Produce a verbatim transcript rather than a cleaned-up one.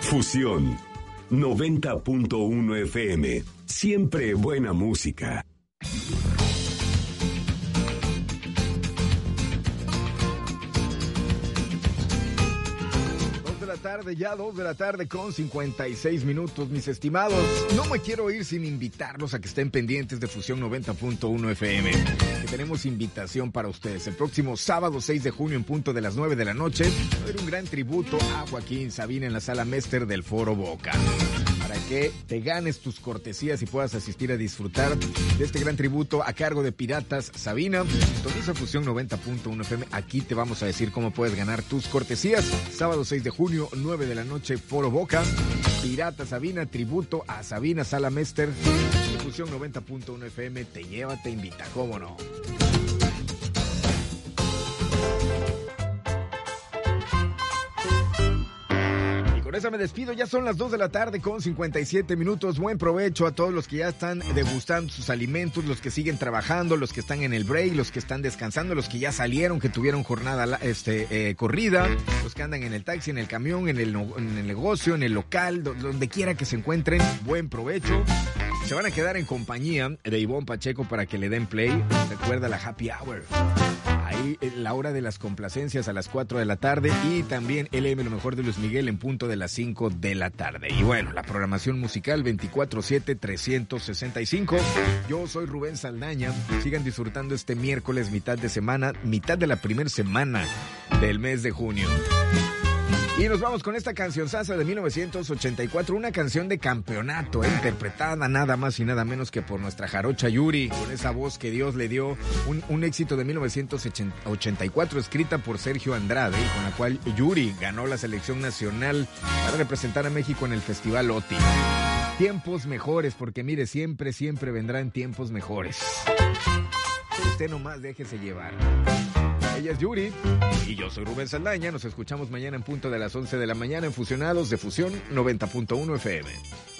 Fusión noventa punto uno F M. Siempre buena música. Tarde, ya dos de la tarde con cincuenta y seis minutos, mis estimados. No me quiero ir sin invitarlos a que estén pendientes de Fusión noventa punto uno F M, que tenemos invitación para ustedes. El próximo sábado seis de junio en punto de las nueve de la noche va a haber un gran tributo a Joaquín Sabina en la Sala Mester del Foro Boca, para que te ganes tus cortesías y puedas asistir a disfrutar de este gran tributo a cargo de Piratas Sabina. Sintoniza Fusión noventa punto uno F M. Aquí te vamos a decir cómo puedes ganar tus cortesías. Sábado seis de junio, nueve de la noche, Foro Boca. Piratas Sabina, tributo a Sabina, Sala Mester. Y Fusión noventa punto uno F M te lleva, te invita, ¿cómo no? Con esa me despido, ya son las dos de la tarde con cincuenta y siete minutos. Buen provecho a todos los que ya están degustando sus alimentos, los que siguen trabajando, los que están en el break, los que están descansando, los que ya salieron, que tuvieron jornada este, eh, corrida, los que andan en el taxi, en el camión, en el, en el negocio, en el local, donde quiera que se encuentren. Buen provecho. Se van a quedar en compañía de Ivonne Pacheco para que le den play. Recuerda la happy hour. Ahí la hora de las complacencias a las cuatro de la tarde y también L M, lo mejor de Luis Miguel, en punto de las cinco de la tarde. Y bueno, la programación musical veinticuatro siete, trescientos sesenta y cinco. Yo soy Rubén Saldaña. Sigan disfrutando este miércoles, mitad de semana, mitad de la primera semana del mes de junio. Y nos vamos con esta canción sasa de mil novecientos ochenta y cuatro, una canción de campeonato, eh, interpretada nada más y nada menos que por nuestra jarocha Yuri, con esa voz que Dios le dio, un, un éxito de mil novecientos ochenta y cuatro, escrita por Sergio Andrade, y con la cual Yuri ganó la selección nacional para representar a México en el Festival O T I. Tiempos mejores, porque mire, siempre, siempre vendrán tiempos mejores. Usted nomás déjese llevar. Ella es Yuri y yo soy Rubén Saldaña. Nos escuchamos mañana en punto de las once de la mañana en Fusionados de Fusión noventa punto uno F M.